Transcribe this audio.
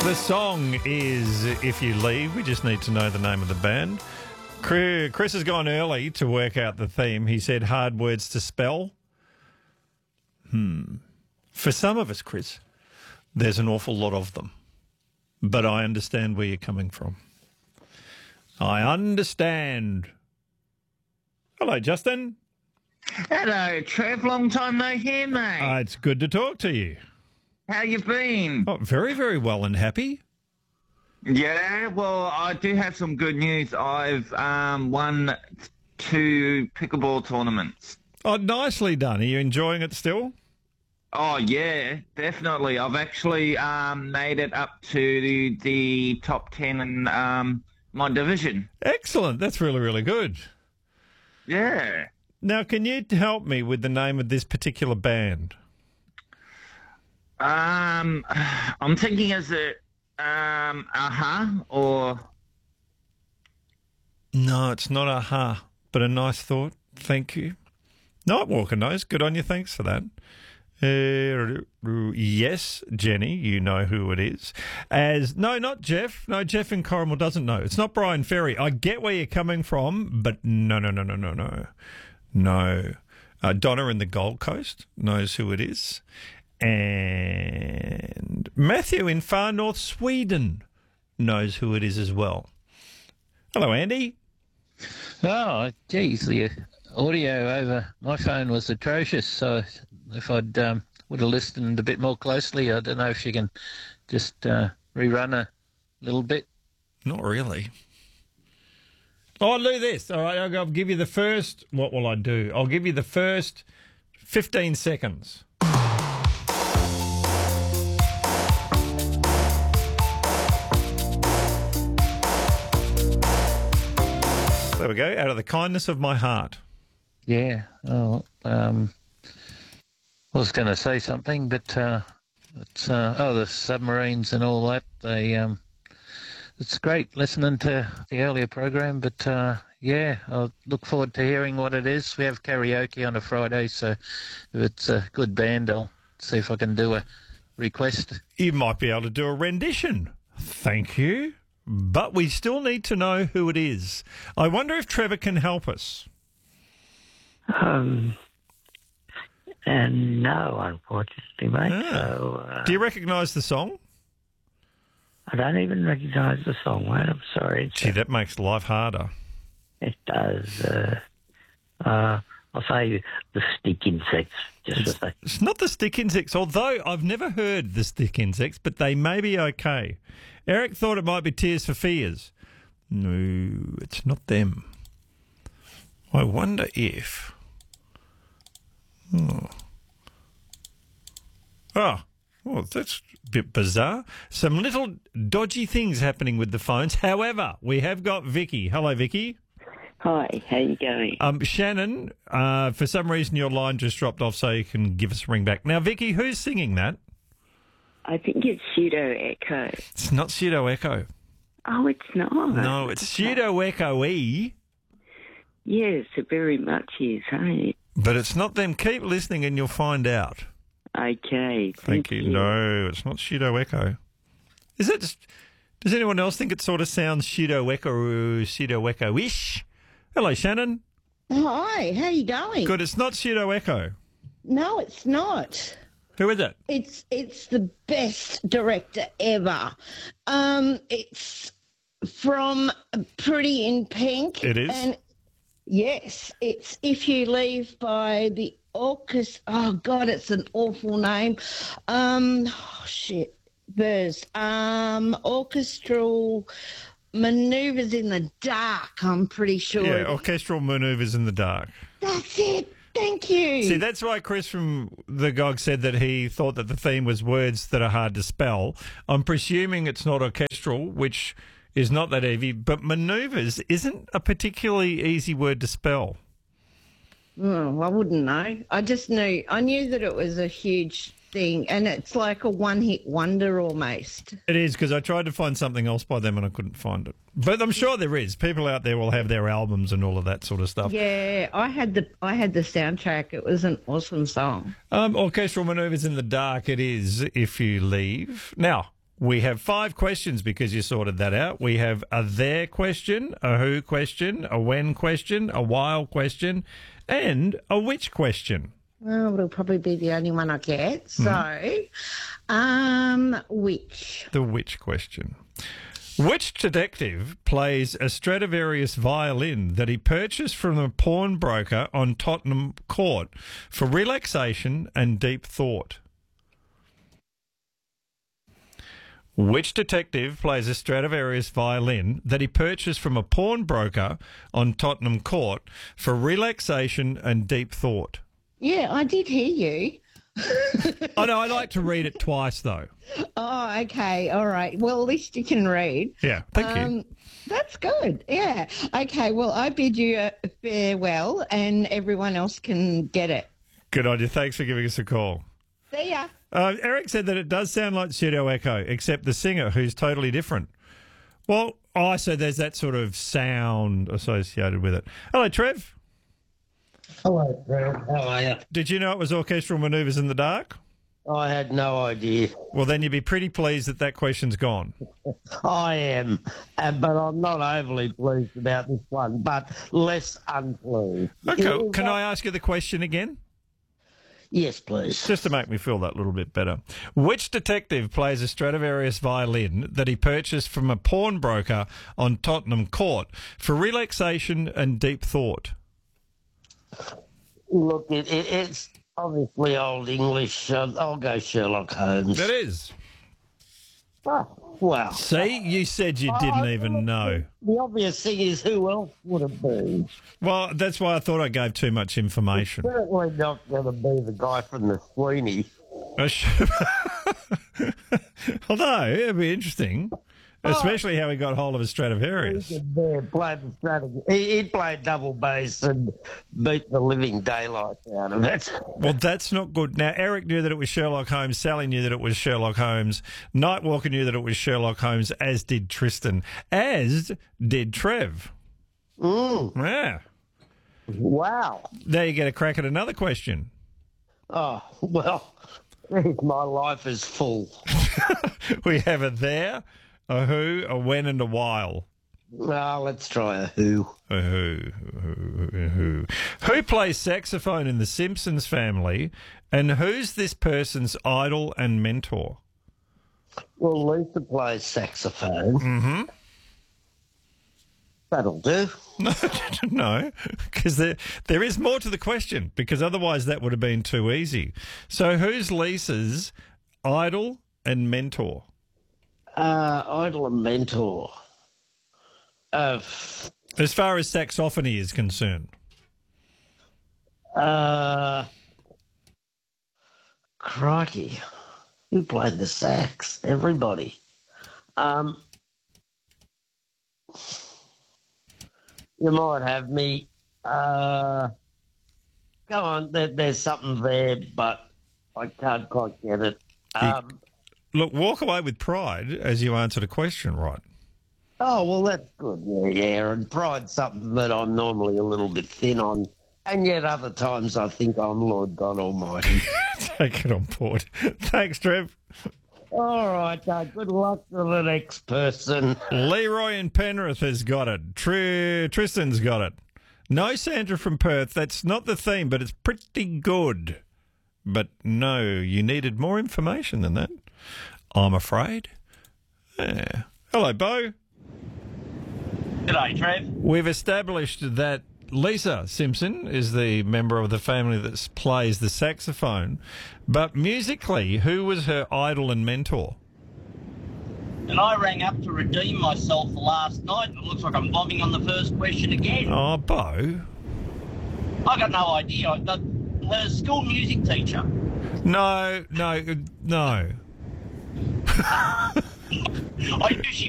The song is If You Leave. We just need to know the name of the band. Chris has gone early to work out the theme. He said hard words to spell. For some of us, Chris, there's an awful lot of them. But I understand where you're coming from. I understand. Hello, Justin. Hello, Trev. Long time no hear, mate. It's good to talk to you. How you been? Oh, very, very well and happy. Yeah, well, I do have some good news. I've won 2 pickleball tournaments. Oh, nicely done. Are you enjoying it still? Oh, yeah, definitely. I've actually made it up to the top 10 in my division. Excellent. That's really, really good. Yeah. Now, can you help me with the name of this particular band? I'm thinking, is it Aha or... No, it's not Aha, but a nice thought. Thank you. Nightwalker knows. Good on you. Thanks for that. Yes, Jenny, you know who it is. No, not Jeff. No, Jeff in Corrimal doesn't know. It's not Brian Ferry. I get where you're coming from, but no. Donna in the Gold Coast knows who it is. And Matthew in far north Sweden knows who it is as well. Hello, Andy. Oh, geez, the audio over my phone was atrocious. So if I'd would have listened a bit more closely, I don't know if you can just rerun a little bit. Not really. Oh, I'll do this. All right, I'll give you the first. What will I do? I'll give you the first 15 seconds. There we go. Out of the kindness of my heart. Yeah. Oh, I was going to say something, but the submarines and all that. It's great listening to the earlier program, but yeah, I'll look forward to hearing what it is. We have karaoke on a Friday, so if it's a good band, I'll see if I can do a request. You might be able to do a rendition. Thank you. But we still need to know who it is. I wonder if Trevor can help us. No, unfortunately, mate. So, do you recognise the song? I don't even recognise the song, mate. I'm sorry. Gee, that makes life harder. It does. I'll say the stick insects. It's not the stick insects, although I've never heard the stick insects, but they may be okay. Eric thought it might be Tears for Fears. No, it's not them. I wonder if... Oh, that's a bit bizarre. Some little dodgy things happening with the phones. However, we have got Vicky. Hello, Vicky. Hi, how you going? Shannon, for some reason your line just dropped off, so you can give us a ring back. Now, Vicky, who's singing that? I think it's Pseudo Echo. It's not Pseudo Echo. Oh, it's not? No, it's Pseudo Echo-y. Yes, it very much is, hey? But it's not them. Keep listening and you'll find out. Okay, thank you. No, it's not Pseudo Echo. Is it? Does anyone else think it sort of sounds Pseudo Echo-ish? Hello, Shannon. Hi, how you going? Good. It's not Pseudo Echo. No, it's not. Who is it? It's the best director ever. It's from Pretty in Pink. It is? And yes, it's If You Leave by the Orchestra. Oh, God, it's an awful name. Burrs. Orchestral Manoeuvres in the Dark, I'm pretty sure. Yeah, Orchestral Manoeuvres in the Dark. That's it. Thank you. See, that's why Chris from the GOG said that he thought that the theme was words that are hard to spell. I'm presuming it's not orchestral, which is not that easy, but manoeuvres isn't a particularly easy word to spell. Oh, I wouldn't know. I knew that it was a huge thing, and it's like a one-hit wonder almost. It is, because I tried to find something else by them and I couldn't find it. But I'm sure there is. People out there will have their albums and all of that sort of stuff. Yeah, I had the soundtrack. It was an awesome song. Orchestral Manoeuvres in the Dark, it is, If You Leave. Now, We have 5 questions because you sorted that out. We have a there question, a who question, a when question, a while question, and a which question. Well, it'll probably be the only one I get. So, which? The which question. Which detective plays a Stradivarius violin that he purchased from a pawnbroker on Tottenham Court for relaxation and deep thought? Which detective plays a Stradivarius violin that he purchased from a pawnbroker on Tottenham Court for relaxation and deep thought? Yeah, I did hear you. Oh, no, I like to read it twice, though. Oh, okay. All right. Well, at least you can read. Yeah, thank you. That's good. Yeah. Okay. Well, I bid you a farewell and everyone else can get it. Good on you. Thanks for giving us a call. See ya. Eric said that it does sound like Pseudo Echo, except the singer, who's totally different. Well, so there's that sort of sound associated with it. Hello, Trev. Hello, Brad. How are you? Did you know it was Orchestral Manoeuvres in the Dark? I had no idea. Well, then you'd be pretty pleased that question's gone. I am, but I'm not overly pleased about this one, but less unpleased. Okay, can I ask you the question again? Yes, please. Just to make me feel that little bit better. Which detective plays a Stradivarius violin that he purchased from a pawnbroker on Tottenham Court for relaxation and deep thought? Look, it's obviously Old English. I'll go Sherlock Holmes. That is. Oh, wow. See, you said you didn't even know. The obvious thing is, who else would it be? Well, that's why I thought I gave too much information. Certainly not going to be the guy from the Sweeney. Although, it'd be interesting. Especially how he got hold of a Stradivarius. He played double bass and beat the living daylights out of it. Well, that's not good. Now, Eric knew that it was Sherlock Holmes. Sally knew that it was Sherlock Holmes. Nightwalker knew that it was Sherlock Holmes, as did Tristan, as did Trev. Yeah. Wow. Now you get a crack at another question. Oh, well, my life is full. We have a there, a who, a when, and a while. Let's try a who. A who. Who plays saxophone in The Simpsons Family, and who's this person's idol and mentor? Well, Lisa plays saxophone. Mm-hmm. That'll do. No, because there is more to the question, because otherwise that would have been too easy. So who's Lisa's idol and mentor? Idol and mentor. As far as saxophony is concerned. Crikey. Who played the sax? Everybody. You might have me. Go on, there's something there, but I can't quite get it. Look, walk away with pride as you answered a question right. Oh, well, that's good. Yeah, and pride's something that I'm normally a little bit thin on, and yet other times I think I'm Lord God Almighty. Take it on board. Thanks, Trev. All right, good luck to the next person. Leroy in Penrith has got it. Tristan's got it. No Sandra from Perth. That's not the theme, but it's pretty good. But no, you needed more information than that, I'm afraid. Yeah. Hello, Bo. G'day, Trev. We've established that Lisa Simpson is the member of the family that plays the saxophone, but musically, who was her idol and mentor? And I rang up to redeem myself last night. It looks like I'm bombing on the first question again. Oh, Bo. I got no idea. Her school music teacher. No. I knew she